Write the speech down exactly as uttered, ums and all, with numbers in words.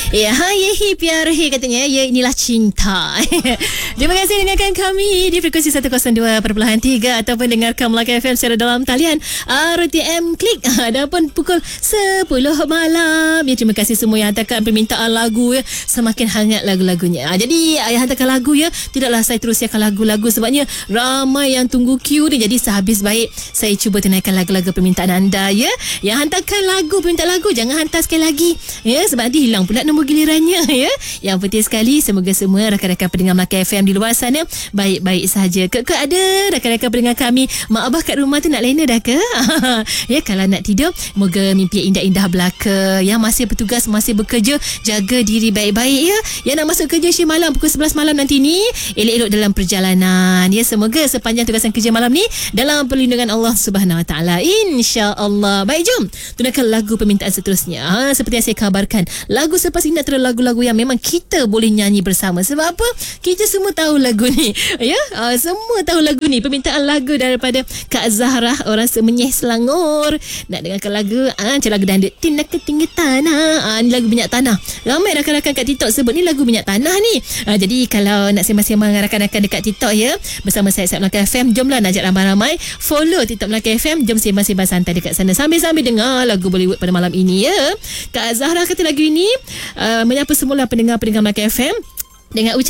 Ya, ye hi pyar hi katanya. Ya, inilah cinta. Terima kasih dengarkan kami di frekuensi seratus dua perpuluhan tiga ataupun dengarkan Melaka F M secara dalam talian R T M Klik. Adapun pukul sepuluh malam. Ya, terima kasih semua yang hantarkan permintaan lagu ya. Semakin hangat lagu-lagunya. Jadi, yang hantarkan lagu ya, tidaklah saya terus siapkan lagu-lagu sebabnya ramai yang tunggu queue ni. Jadi, sehabis baik saya cuba tunaikan lagu-lagu permintaan anda ya. Yang hantarkan lagu, permintaan lagu, jangan hantar sekali lagi ya, sebab nanti hilang pula nombor gilirannya ya. Yang penting sekali, semoga semua rakan-rakan pendengar Melaka F M di luar sana baik-baik saja. Ke, ke ada rakan-rakan pendengar kami mak abah kat rumah tu nak lena dah ke? Ya, kalau nak tidur, moga mimpi indah-indah belaka. Yang masih bertugas, masih bekerja, jaga diri baik-baik ya. Yang nak masuk kerja si malam pukul sebelas malam nanti ni, elok-elok dalam perjalanan ya. Semoga sepanjang tugasan kerja malam ni dalam perlindungan Allah Subhanahu Wa Taala, insya-Allah. Baik, jom tunaikan lagu permintaan seterusnya. Ha, seperti yang saya kabarkan, lagu selepas ini adalah lagu-lagu yang memang kita boleh nyanyi bersama. Sebab apa? Kita semua tahu lagu ni ya. Ha, semua tahu lagu ni. Permintaan lagu daripada Kak Zahra, orang Semenyih Selangor. Nak dengarkan lagu ha, macam lagu dandut Tindak Ketinggi Tanah. Ha, ni lagu Minyak Tanah. Ramai rakan-rakan kat TikTok sebut ni lagu Minyak Tanah ni. Ha, jadi kalau nak sembang-sembang dengan rakan-rakan dekat TikTok ya, bersama saya Sat Melaka F M, jomlah nak ajak ramai-ramai follow TikTok Melaka F M. Jom sembang-sembang santai dekat sana sambil-sambil dengar lagu Bollywood pada malam ini ya. Kak Zahra kata lagu ini uh, menyapa semula pendengar-pendengar Melaka F M dengan ucapan